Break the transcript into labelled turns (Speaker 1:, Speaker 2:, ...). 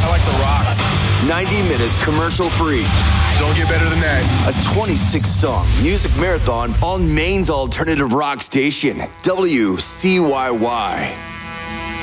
Speaker 1: I like to rock.
Speaker 2: 90 minutes commercial free.
Speaker 1: Don't get better than that.
Speaker 2: A 26-song music marathon on Maine's alternative rock station, WCYY.